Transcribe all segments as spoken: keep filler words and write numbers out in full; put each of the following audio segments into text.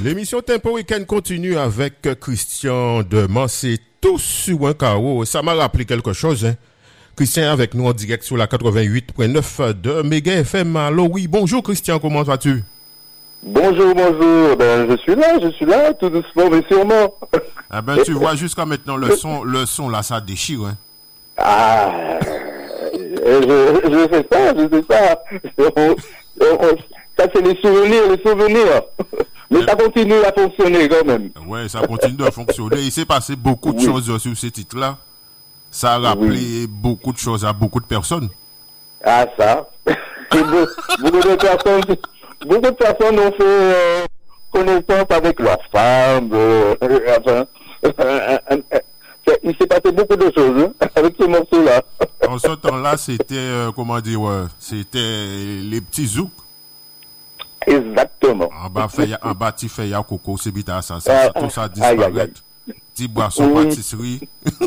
L'émission Tempo Weekend continue avec Christian de Mancé, tous sur un carreau. Ça m'a rappelé quelque chose, hein. Christian avec nous en direct sur la quatre-vingt-huit virgule neuf de Méga F M. Allô, oui, bonjour Christian, comment vas-tu? Bonjour, bonjour. Ben, je suis là, je suis là, tout doucement, mais sûrement. Ah ben, tu vois, jusqu'à maintenant, le son, le son là, ça déchire, hein. Ah, je, je sais pas, je sais pas. On, on, ça, c'est les souvenirs, les souvenirs. Mais ça continue à fonctionner quand même. Ouais, ça continue de fonctionner. Il s'est passé beaucoup de oui. choses sur ce titre-là. Ça a rappelé oui. beaucoup de choses à beaucoup de personnes. Ah, ça. beaucoup, beaucoup de personnes, beaucoup de personnes ont fait euh, connaissance avec leurs femmes. Euh, enfin, euh, euh, euh, il s'est passé beaucoup de choses hein, avec ce morceau-là. En ce temps-là, c'était, euh, comment dire, ouais, c'était les petits zouks. Exactement. En bas, en bas, tu fais ya coco, c'est bita, ça, ça, tout ça disparaît. Petit boisson, oui. pâtisserie.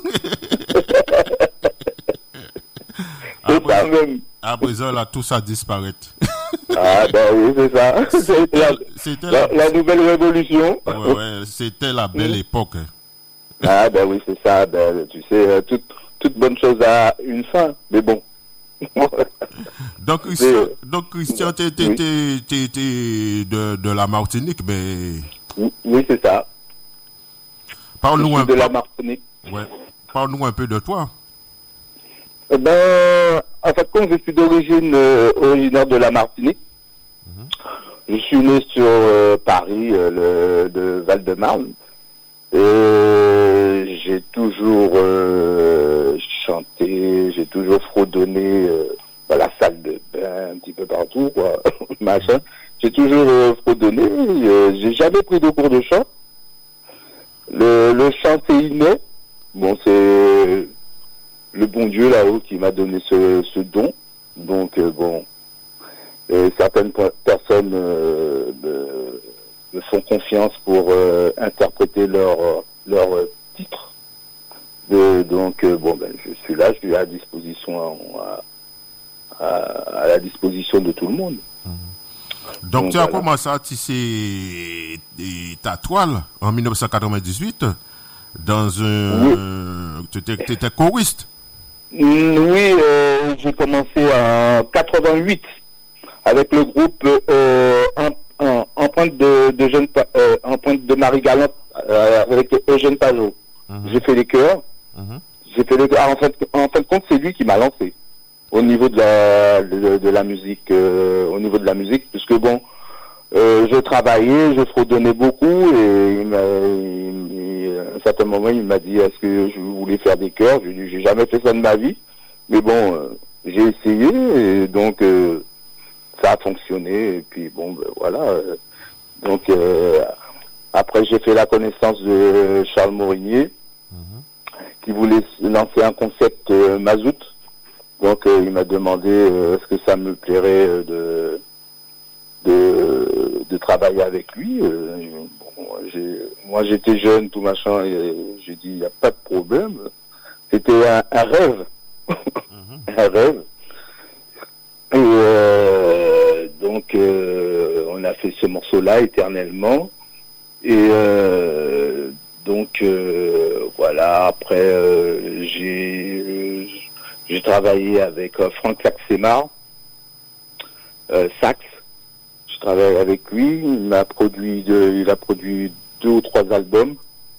C'est ça même. À présent, là, tout ça disparaît. Ah, ben oui, c'est ça. C'était, la, c'était la, la, la nouvelle révolution. Ouais, ouais, c'était la belle époque. Ah, ben oui, c'est ça. Ben, tu sais, toute, toute bonne chose a une fin, mais bon. donc, Christian, donc, Christian, t'es, t'es, oui. t'es, t'es, t'es de, de la Martinique, mais... Oui, c'est ça. Parle-nous un de peu. la Martinique. Ouais. Parle-nous un peu de toi. Eh ben, en fait, comme je suis d'origine euh, originaire de la Martinique, mm-hmm. je suis né sur euh, Paris, euh, le, de Val-de-Marne. Et j'ai toujours euh, chanté, j'ai toujours fredonné euh, dans la salle de bain, un petit peu partout, quoi, machin. J'ai toujours euh, fredonné, euh, j'ai jamais pris de cours de chant. Le, le chant, c'est inné. Bon, c'est le bon Dieu là-haut qui m'a donné ce, ce don. Donc, euh, bon, et certaines personnes euh, me, me font confiance pour euh, interpréter leur, leur euh, titre. De, donc, euh, bon, ben, je suis là, je suis à disposition, à, à, à la disposition de tout le monde. Mmh. Donc, donc, tu as voilà. commencé à tisser ta toile en dix-neuf cent quatre-vingt-dix-huit dans un... Oui. Tu étais, tu étais choriste. Oui, euh, j'ai commencé en quatre-vingt-huit avec le groupe euh, en, en, Empreinte de, de jeune euh, Empreinte de Marie Galante euh, avec Eugène Pajot. Mm-hmm. J'ai fait les chœurs. Mm-hmm. J'ai fait les ah, en fait en fin de compte, c'est lui qui m'a lancé au niveau de la de, de la musique euh, au niveau de la musique puisque bon euh, je travaillais, je fredonnais beaucoup et il m'a, il, il, à un certain moment il m'a dit est-ce que je voulais faire des chœurs. Je lui ai dit j'ai jamais fait ça de ma vie, mais bon euh, j'ai essayé et donc euh, ça a fonctionné et puis bon ben voilà euh, donc euh, après j'ai fait la connaissance de Charles Morinier mm-hmm. qui voulait lancer un concept euh, Mazout. Donc euh, il m'a demandé euh, est-ce que ça me plairait euh, de de de travailler avec lui. Euh, bon, j'ai, moi j'étais jeune tout machin et j'ai dit il n'y a pas de problème. C'était un, un rêve, mm-hmm. un rêve. Et euh, donc euh, on a fait ce morceau-là éternellement et euh, donc euh, voilà après euh, j'ai j'ai travaillé avec euh, Franck Saxemar, euh, Sax. Je travaille avec lui. Il m'a produit, de, il a produit deux ou trois albums.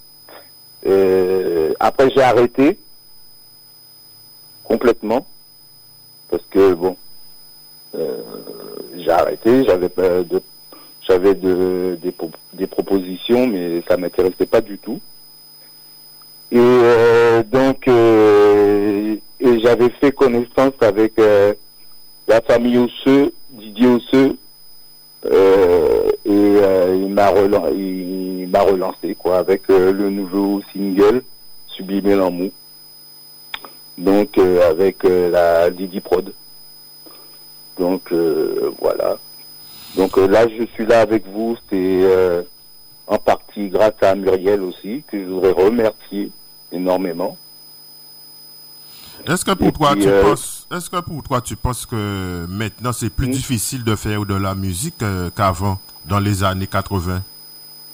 Euh, après, j'ai arrêté complètement parce que bon, euh, j'ai arrêté. J'avais pas de, j'avais de, des, des propositions, mais ça m'intéressait pas du tout. Et euh, donc, euh, et j'avais fait connaissance avec euh, la famille Osseux, Didier Osseux, euh, et euh, il m'a relancé, il m'a relancé quoi, avec euh, le nouveau single Sublimer l'amour. Donc euh, avec euh, la Didi Prod. Donc euh, voilà. Donc euh, là, je suis là avec vous, c'est euh, en partie grâce à Muriel aussi que je voudrais remercier énormément. Est-ce que pour Et toi puis, tu euh... penses, est-ce que pour toi tu penses que maintenant c'est plus mmh. difficile de faire de la musique euh, qu'avant dans les années quatre-vingts?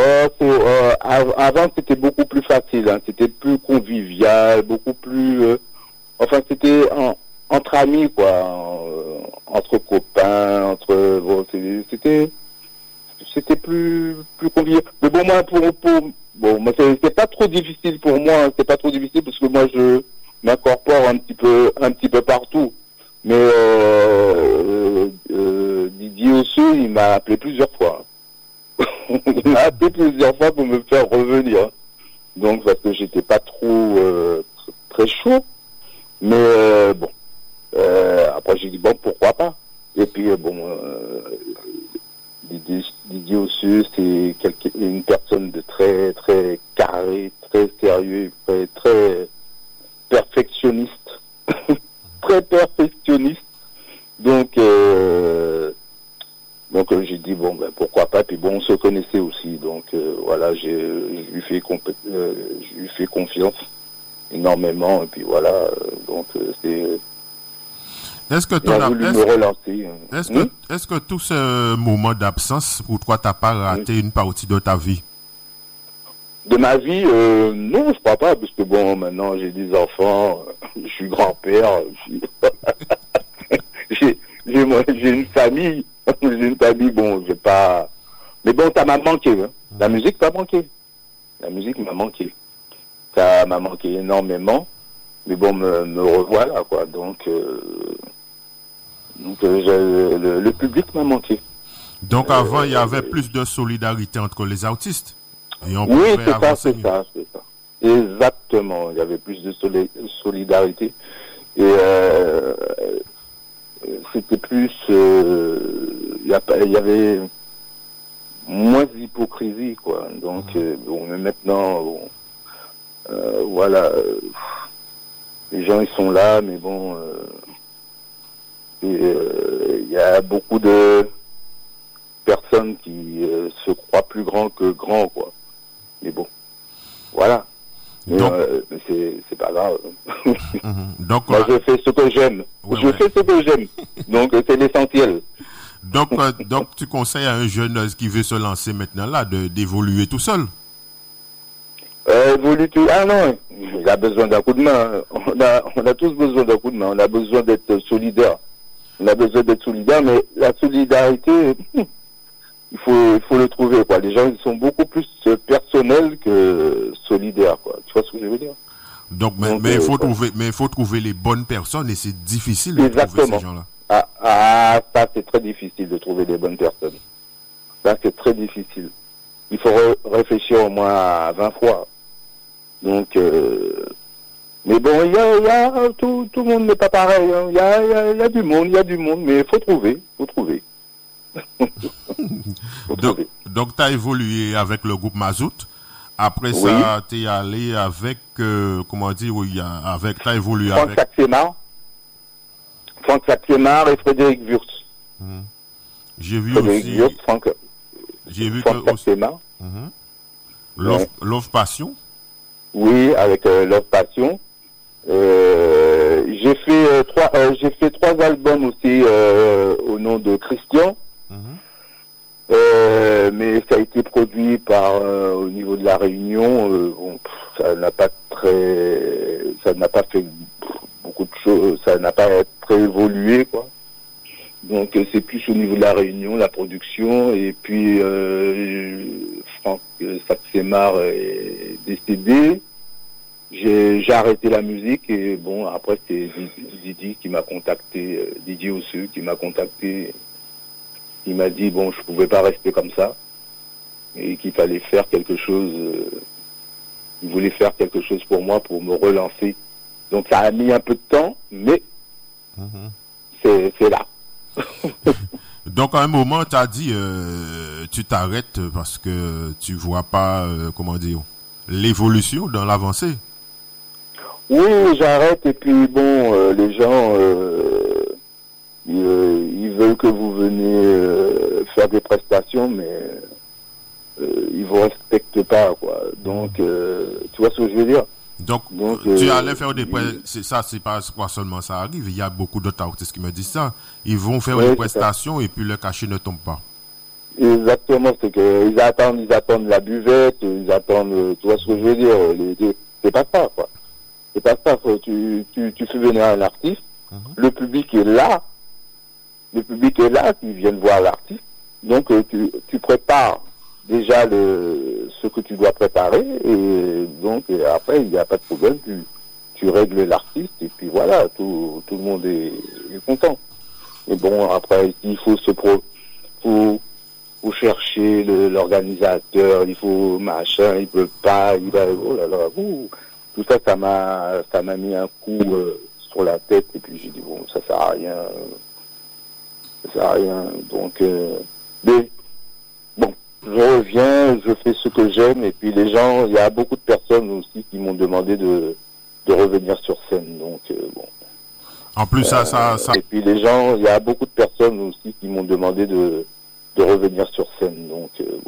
Oh, c'est, euh, av- avant, c'était beaucoup plus facile, hein. C'était plus convivial, beaucoup plus... euh, enfin, c'était en- entre amis, quoi. en- euh, entre copains, entre... Bon, c'est- c'était... C'était plus, plus convivial. Mais bon, moi, pour... pour bon, moi, c'est c'est pas trop difficile pour moi. hein. C'est pas trop difficile parce que moi, je m'incorpore un petit peu, un petit peu partout. Mais euh, euh, euh, Didier Osseux, il m'a appelé plusieurs fois. Il m'a appelé plusieurs fois pour me faire revenir. Donc, parce que j'étais pas trop euh, très chaud. Mais euh, bon. Euh, après, j'ai dit, bon, pourquoi pas. Et puis, euh, bon, euh, Didier, Didier Osseux, c'est quelque- une personne de très, très carré, très sérieux, très, très perfectionniste. Très perfectionniste. Donc, euh, donc euh, j'ai dit, bon, ben, pourquoi pas. Puis bon, on se connaissait aussi. Donc, euh, voilà, j'ai, je lui fais compé- euh, je lui fais confiance énormément. Et puis voilà, euh, donc, euh, c'est, Est-ce que il ton a ab- voulu est-ce, me relancer. hein. est-ce Hmm? que est-ce que tout ce moment d'absence pour toi t'as pas raté une partie de ta vie? De ma vie, euh, non, je crois pas, parce que bon, maintenant j'ai des enfants, euh, je suis grand-père, je suis- j'ai, j'ai, moi, j'ai une famille, j'ai une famille, bon, j'ai pas... Mais bon, ça m'a manqué, hein. La musique m'a manqué. La musique m'a manqué. Ça m'a manqué énormément, mais bon, me, me revoilà, quoi. Donc, euh, donc euh, je- le, le public m'a manqué. Donc avant il y avait plus de solidarité entre les artistes et on Oui, pouvait c'est ça, avancer c'est mieux. ça, c'est ça. Exactement. Il y avait plus de soli- solidarité. Et euh, c'était plus... euh, Il y, a pas- il y avait moins d'hypocrisie, quoi. Donc, euh, bon, mais maintenant, bon, euh, voilà. euh, les gens, ils sont là, mais bon... euh, et, euh, il y a beaucoup de personnes qui euh, se croient plus grands que grands, quoi. Mais bon, voilà. Mais, Donc, euh, mais c'est, c'est pas grave. mhm. Donc, Moi, euh, je fais ce que j'aime. Ouais, je ouais. fais ce que j'aime. Donc, euh, c'est l'essentiel. donc, euh, donc tu conseilles à un jeune euh, qui veut se lancer maintenant là de d'évoluer tout seul. Euh, voulu tu... Ah non, il a besoin d'un coup de main. On a, on a tous besoin d'un coup de main. On a besoin d'être solidaire. On a besoin d'être solidaire, mais la solidarité, il faut, il faut le trouver, quoi. Les gens, ils sont beaucoup plus personnels que solidaires, quoi. Tu vois ce que je veux dire? Donc, mais, Donc, mais il euh, faut quoi. trouver, mais il faut trouver les bonnes personnes et c'est difficile de trouver Exactement. ces gens-là. Ah, ah, ça, c'est très difficile de trouver des bonnes personnes. Ça, c'est très difficile. Il faut re- réfléchir au moins à vingt fois. Donc, euh, mais bon, il y a, il y a tout, tout le monde n'est pas pareil. hein. Il y, a, il y, a, il y a du monde, il y a du monde, mais il faut trouver, faut trouver. Faut Donc, trouver. donc tu as évolué avec le groupe Mazout. Après Oui. ça, tu es allé avec, euh, comment dire, oui, avec, tu as évolué Franck avec. Saxemar, Franck Saxemar et Frédéric Wurtz. Mhm. J'ai vu Frédéric aussi, Wurtz, Franck, j'ai vu Franck que aussi, Saxemar. mhm. Love, Ouais. Love Passion. Oui, avec euh, Love Passion. Euh, j'ai fait euh, trois, euh, j'ai fait trois albums aussi euh, au nom de Christian. Mhm. Euh, mais ça a été produit par euh, au niveau de la Réunion. Euh, bon, pff, ça n'a pas très, ça n'a pas fait pff, beaucoup de choses. Ça n'a pas très évolué, quoi. Donc euh, c'est plus au niveau de la Réunion, la production. Et puis euh, Franck euh, Saxemar est décédé. J'ai, j'ai arrêté la musique et bon après c'est Didi qui m'a contacté, euh, Didier Osseux qui m'a contacté. Il m'a dit bon je pouvais pas rester comme ça et qu'il fallait faire quelque chose. Euh, il voulait faire quelque chose pour moi pour me relancer. Donc ça a mis un peu de temps, mais Mhm. c'est, c'est là. Donc à un moment, tu as dit, euh, tu t'arrêtes parce que tu vois pas, euh, comment dire, l'évolution dans l'avancée. Oui, j'arrête et puis bon, euh, les gens, euh, ils, euh, ils veulent que vous veniez euh, faire des prestations, mais euh, ils vous respectent pas, quoi. Donc, euh, tu vois ce que je veux dire? Donc, Donc, tu euh, allais faire des il- prestations, c'est ça, c'est pas pas seulement ça arrive, il y a beaucoup d'autres artistes qui me disent ça. Ils vont faire Oui, des c'est prestations et puis le cachet ne tombe pas. Exactement, c'est que ils attendent, ils attendent la buvette, ils attendent, euh, tu vois ce que je veux dire, les, les- c'est pas ça, quoi. C'est pas ça, faut- tu, tu, tu fais venir un artiste, Mhm. le public est là, le public est là, ils viennent voir l'artiste, donc euh, tu, tu prépares déjà le, ce que tu dois préparer, et donc et après, il n'y a pas de problème, tu, tu règles l'artiste, et puis voilà, tout, tout le monde est, est content. Mais bon, après, il faut se pro, faut, faut chercher le- l'organisateur, il faut machin, il peut pas, il va, oh là là, ouh. Tout ça, ça m'a, ça m'a mis un coup euh, sur la tête, et puis j'ai dit bon, ça sert à rien, euh, ça sert à rien. Donc, euh, mais bon, je reviens, je fais ce que j'aime, et puis les gens, il y a beaucoup de personnes aussi qui m'ont demandé de, de revenir sur scène, donc euh, bon. En plus, ça, ça, ça, Et puis les gens, il y a beaucoup de personnes aussi qui m'ont demandé de, de revenir sur scène, donc euh,